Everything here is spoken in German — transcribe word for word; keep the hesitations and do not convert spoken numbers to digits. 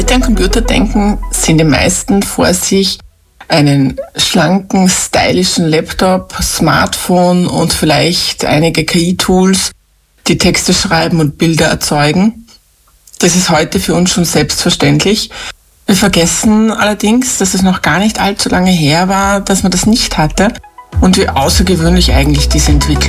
Leute an Computer denken, sehen die meisten vor sich einen schlanken, stylischen Laptop, Smartphone und vielleicht einige K I-Tools, die Texte schreiben und Bilder erzeugen. Das ist heute für uns schon selbstverständlich. Wir vergessen allerdings, dass es noch gar nicht allzu lange her war, dass man das nicht hatte und wie außergewöhnlich eigentlich diese Entwicklung